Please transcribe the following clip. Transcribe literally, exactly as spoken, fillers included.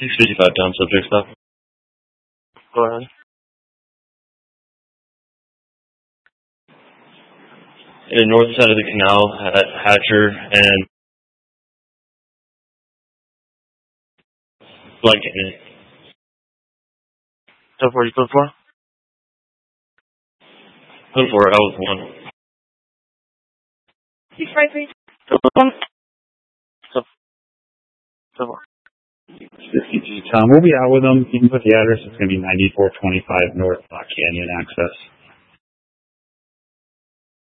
six fifty-five down, subject stop. Go ahead. In the north side of the canal at Hatcher and Blanket. ten forty, code four? Code four, I was one. six five three. fifty-two, Tom. We'll be out with them. You can put the address. It's going to be ninety-four twenty-five North Lock Canyon access.